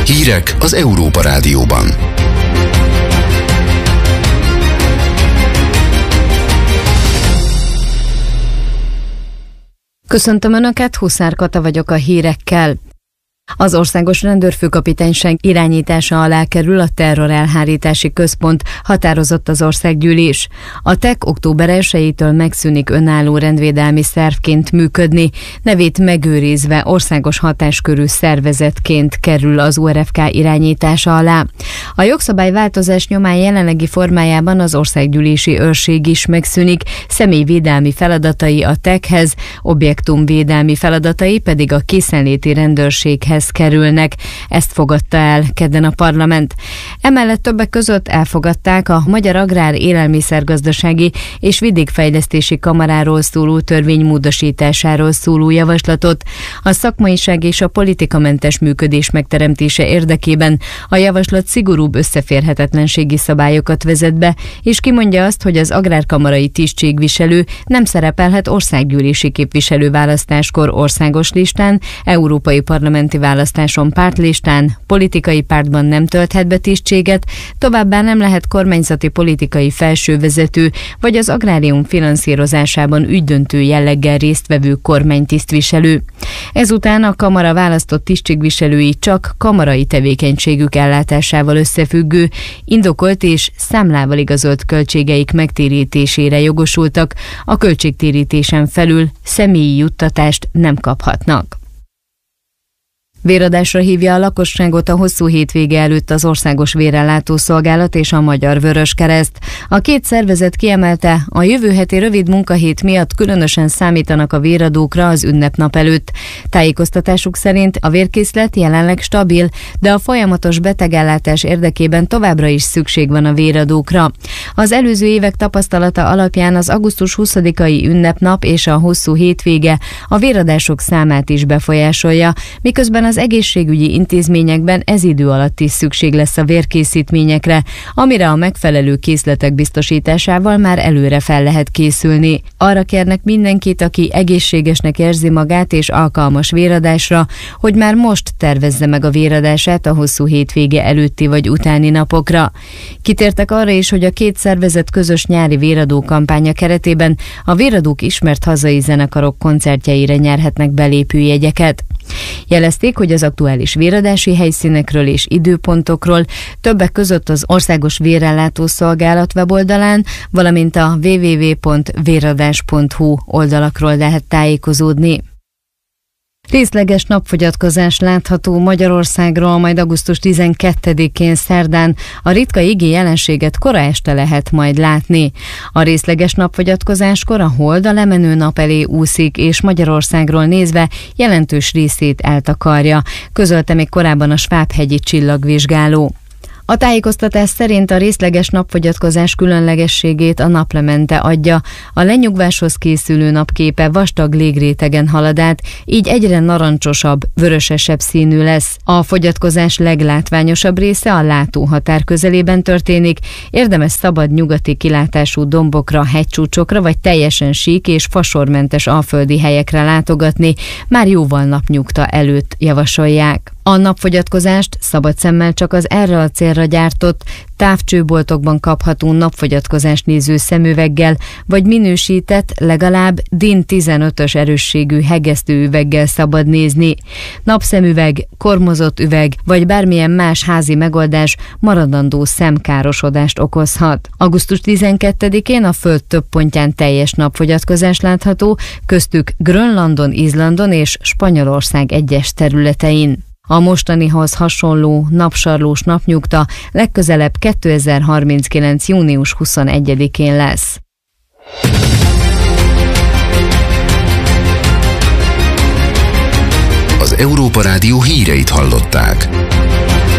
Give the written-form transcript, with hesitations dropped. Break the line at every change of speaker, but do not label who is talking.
Hírek az Európa Rádióban.
Köszöntöm Önöket, Huszár Kata vagyok a hírekkel. Az Országos Rendőrfőkapitányság irányítása alá kerül a terrorelhárítási központ, határozott az országgyűlés. A TEK október 1-től megszűnik önálló rendvédelmi szervként működni, nevét megőrizve országos hatáskörű szervezetként kerül az ORFK irányítása alá. A jogszabályváltozás nyomán jelenlegi formájában az országgyűlési őrség is megszűnik, személyvédelmi feladatai a TEK-hez, objektumvédelmi feladatai pedig a készenléti rendőrséghez kerülnek. Ezt fogadta el kedden a parlament. Emellett többek között elfogadták a Magyar Agrár Élelmiszergazdasági és Vidékfejlesztési Kamaráról szóló törvény módosításáról szóló javaslatot. A szakmaiság és a politikamentes működés megteremtése érdekében a javaslat szigorúbb összeférhetetlenségi szabályokat vezet be, és kimondja azt, hogy az agrárkamarai tisztségviselő nem szerepelhet országgyűlési képviselőválasztáskor országos listán, európai parlamenti választáson pártlistán, politikai pártban nem tölthet be tisztséget, továbbá nem lehet kormányzati politikai felsővezető, vagy az agrárium finanszírozásában ügydöntő jelleggel résztvevő kormánytisztviselő. Ezután a kamara választott tisztségviselői csak kamarai tevékenységük ellátásával összefüggő, indokolt és számlával igazolt költségeik megtérítésére jogosultak, a költségtérítésen felül személyi juttatást nem kaphatnak. Véradásra hívja a lakosságot a hosszú hétvége előtt az Országos Vérellátó Szolgálat és a Magyar Vöröskereszt. A két szervezet kiemelte, a jövő heti rövid munkahét miatt különösen számítanak a véradókra az ünnepnap előtt. Tájékoztatásuk szerint a vérkészlet jelenleg stabil, de a folyamatos betegellátás érdekében továbbra is szükség van a véradókra. Az előző évek tapasztalata alapján az augusztus 20-ai ünnepnap és a hosszú hétvége a véradások számát is befolyásolja, miközben az egészségügyi intézményekben ez idő alatt is szükség lesz a vérkészítményekre, amire a megfelelő készletek biztosításával már előre fel lehet készülni. Arra kérnek mindenkit, aki egészségesnek érzi magát és alkalmas véradásra, hogy már most tervezze meg a véradását a hosszú hétvége előtti vagy utáni napokra. Kitértek arra is, hogy a két szervezet közös nyári véradó kampánya keretében a véradók ismert hazai zenekarok koncertjeire nyerhetnek belépőjegyeket. Jelezték, hogy az aktuális véradási helyszínekről és időpontokról többek között az Országos Vérellátó Szolgálat weboldalán, valamint a www.véradás.hu oldalakról lehet tájékozódni. Részleges napfogyatkozás látható Magyarországról, majd augusztus 12-én szerdán. A ritka égi jelenséget kora este lehet majd látni. A részleges napfogyatkozáskor a hold a lemenő nap elé úszik, és Magyarországról nézve jelentős részét eltakarja, közölte még korábban a Svábhegyi csillagvizsgáló. A tájékoztatás szerint a részleges napfogyatkozás különlegességét a naplemente adja. A lenyugváshoz készülő napképe vastag légrétegen halad át, így egyre narancsosabb, vörösesebb színű lesz. A fogyatkozás leglátványosabb része a látóhatár közelében történik, érdemes szabad nyugati kilátású dombokra, hegycsúcsokra vagy teljesen sík és fasormentes alföldi helyekre látogatni, már jóval napnyugta előtt javasolják. A napfogyatkozást szabad szemmel csak az erre a célra gyártott, távcsőboltokban kapható napfogyatkozást néző szemüveggel, vagy minősített, legalább DIN 15-ös erősségű hegesztőüveggel szabad nézni. Napszemüveg, kormozott üveg, vagy bármilyen más házi megoldás maradandó szemkárosodást okozhat. Augusztus 12-én a Föld több pontján teljes napfogyatkozás látható, köztük Grönlandon, Izlandon és Spanyolország egyes területein. A mostanihoz hasonló napsarlós napnyugta legközelebb 2039. június 21-én lesz.
Az Európa Rádió híreit hallották.